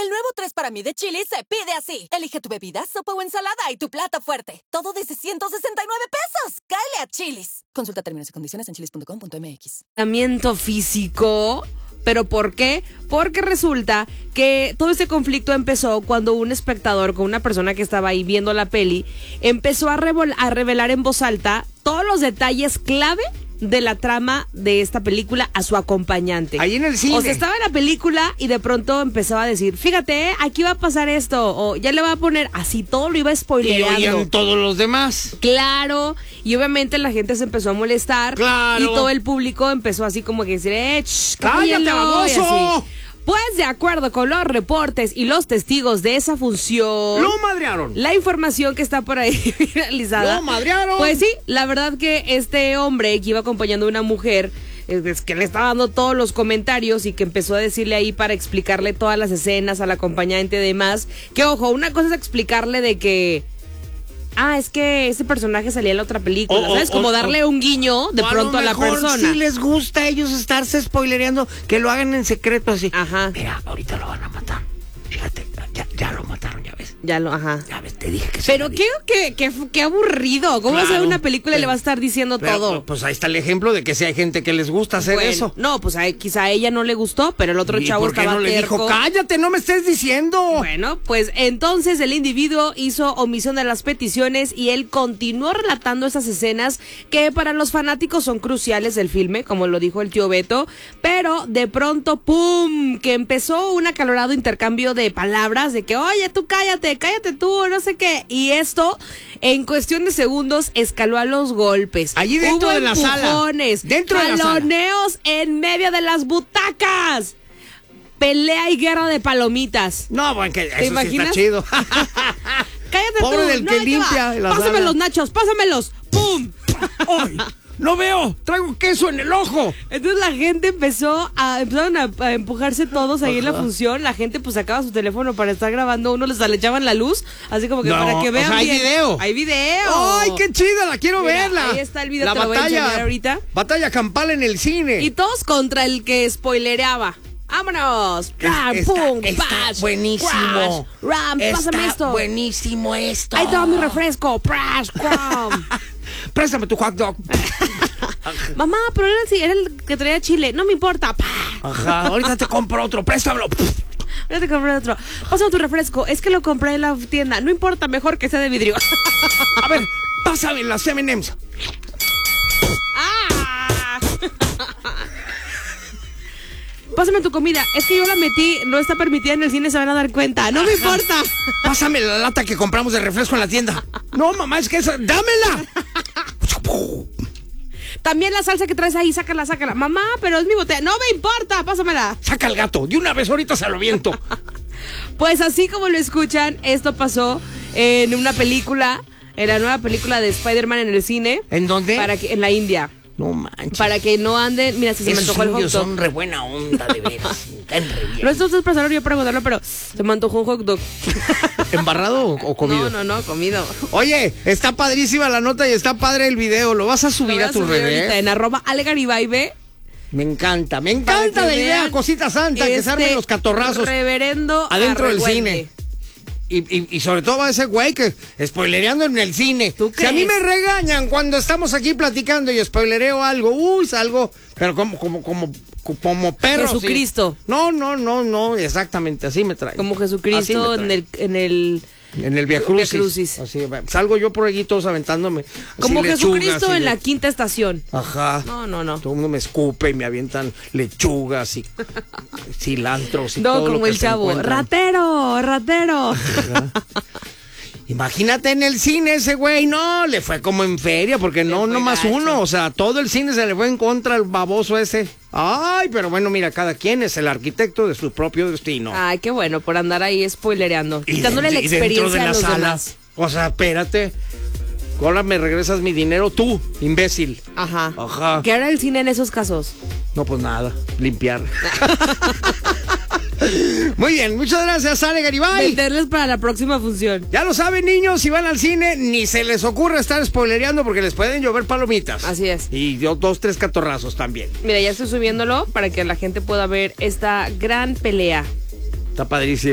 El nuevo 3 para mí de Chili's se pide así. Elige tu bebida, sopa o ensalada y tu plato fuerte. Todo desde 169 pesos. ¡Cáele a Chili's! Consulta términos y condiciones en chilis.com.mx. Entrenamiento físico. ¿Pero por qué? Porque resulta que todo este conflicto empezó cuando un espectador, con una persona que estaba ahí viendo la peli, empezó a revelar en voz alta todos los detalles clave de la trama de esta película a su acompañante. Ahí en el cine. O sea, estaba en la película y de pronto empezaba a decir, fíjate, aquí va a pasar esto, o ya le va a poner, así todo lo iba spoileando. Y oían todos los demás. Claro, y obviamente la gente se empezó a molestar. Claro. Y todo el público empezó así como que decir, ¡cállate, baboso! Pues de acuerdo con los reportes y los testigos de esa función, ¡lo madrearon! La información que está por ahí realizada. ¡lo madrearon! Pues sí, la verdad que este hombre que iba acompañando a una mujer, que le estaba dando todos los comentarios y que empezó a decirle ahí para explicarle todas las escenas al acompañante y demás, que ojo, una cosa es explicarle de que es que ese personaje salía en la otra película, ¿sabes? Como darle un guiño de pronto a la persona. Si les gusta a ellos estarse spoilereando, que lo hagan en secreto así. Ajá. Mira, ahorita lo van a matar. Fíjate, ya lo mataron, ya ves. Ya ves, te dije que sí. Pero qué aburrido. ¿Cómo vas a ver una película y le vas a estar diciendo todo? Pues ahí está el ejemplo de que sí hay gente que les gusta hacer eso. No, pues quizá a ella no le gustó, pero el otro chavo estaba ¿por qué no le terco? dijo, cállate, no me estés diciendo? Bueno, pues entonces el individuo hizo omisión de las peticiones y él continuó relatando esas escenas que para los fanáticos son cruciales del filme, como lo dijo el tío Beto, pero de pronto, ¡pum!, que empezó un acalorado intercambio de palabras de que, oye, tú cállate tú, no sé qué, y esto en cuestión de segundos escaló a los golpes. Allí dentro de la sala. Dentro de la sala. Jaloneos en medio de las butacas. Pelea y guerra de palomitas. No, bueno, que eso ¿te imaginas? Sí está chido. Cállate pobre tú. del que limpia la sala. Pásame los nachos, pásamelos. ¡Pum! ¡Ay! ¡No veo! ¡Traigo queso en el ojo! Entonces la gente empezaron a empujarse todos ahí en la función. La gente pues sacaba su teléfono para estar grabando. Uno le echaban la luz, así como que para que vean. O sea, hay bien. video. Hay video. ¡Ay, qué chida! La quiero verla. Ahí está el video, la te lo voy a enseñar ahorita. Batalla campal en el cine. Y todos contra el que spoilereaba. ¡Vámonos! ¡Ram, pum, está buenísimo. ¡Ram, pásame esto! Buenísimo esto. ¡Ahí te va mi refresco! ¡Prash, pum! Préstame tu hot dog. Mamá, pero era el que traía chile. No me importa. Ajá, ahorita te compro otro. Préstamelo. Ahorita te compré otro. Pásame tu refresco. Es que lo compré en la tienda. No importa, mejor que sea de vidrio. A ver, pásame las M&M's. Pásame tu comida. Es que yo la metí, no está permitida en el cine, se van a dar cuenta. No me importa. Pásame la lata que compramos de refresco en la tienda. No, mamá, es que esa, ¡dámela! También la salsa que traes ahí, sácala. Mamá, pero es mi botella. No me importa, pásamela. Saca al gato, de una vez ahorita se lo viento. Pues así como lo escuchan, esto pasó en una película, en la nueva película de Spider-Man en el cine. ¿En dónde? En la India. No manches. Para que no anden, mira, si se me antojó el hot dog. Son re buena onda, de veras. Caen re bien. No, esto es pasaron yo preguntarlo, pero se me antojó un hot dog. ¿Embarrado o comido? No, comido. Oye, está padrísima la nota y está padre el video. ¿Lo vas a subir a tus redes? En @AleGaribay. Me encanta la idea, cosita santa, que se armen los catorrazos. Reverendo adentro del cine. Y sobre todo va ese güey que spoilereando en el cine. ¿Tú crees? Si a mí me regañan cuando estamos aquí platicando y spoilereo algo, salgo, pero como perro. Jesucristo. Sí. No, exactamente, así me trae. Como Jesucristo en el Via Crucis. Así, salgo yo por allí todos aventándome. Como Jesucristo en la quinta estación. Ajá. No. Todo el mundo me escupe y me avientan lechugas y cilantros y no, todo como lo que el chavo. encuentran. ¡Ratero! Ajá. Imagínate en el cine ese güey, no, le fue como en feria, porque no más uno, o sea, todo el cine se le fue en contra al baboso ese. Ay, pero bueno, mira, cada quien es el arquitecto de su propio destino. Ay, qué bueno, por andar ahí spoilereando, quitándole la experiencia a los demás. O sea, espérate, ahora me regresas mi dinero tú, imbécil. Ajá. ¿Qué hará el cine en esos casos? No, pues nada, limpiar. Muy bien, muchas gracias, Ale Garibay. Meterles para la próxima función. Ya lo saben, niños, si van al cine, ni se les ocurra estar spoilereando porque les pueden llover palomitas. Así es. Y yo 2, 3 catorrazos también. Mira, ya estoy subiéndolo para que la gente pueda ver esta gran pelea. Está padrísimo.